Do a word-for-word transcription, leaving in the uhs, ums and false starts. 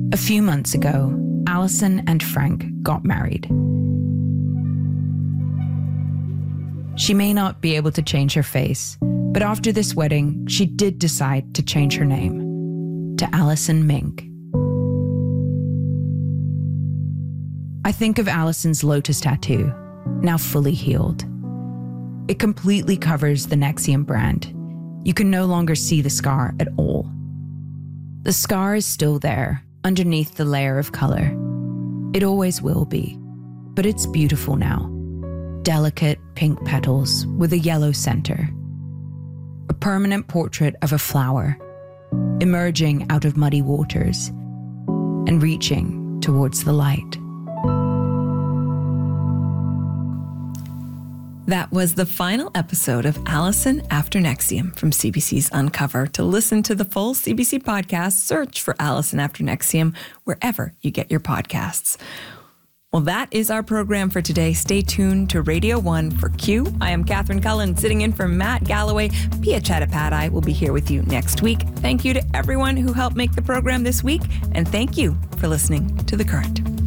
A few months ago, Alison and Frank got married. She may not be able to change her face, but after this wedding, she did decide to change her name to Alison Mink. I think of Alison's lotus tattoo, now fully healed. It completely covers the Nexium brand. You can no longer see the scar at all. The scar is still there, underneath the layer of color. It always will be, but it's beautiful now. Delicate pink petals with a yellow center. A permanent portrait of a flower, emerging out of muddy waters and reaching towards the light. That was the final episode of Alison After Nexium from C B C's Uncover. To listen to the full C B C podcast, search for Alison After Nexium wherever you get your podcasts. Well, that is our program for today. Stay tuned to Radio one for Q. I am Catherine Cullen, sitting in for Matt Galloway. Pia Chattopadhyay will be here with you next week. Thank you to everyone who helped make the program this week, and thank you for listening to The Current.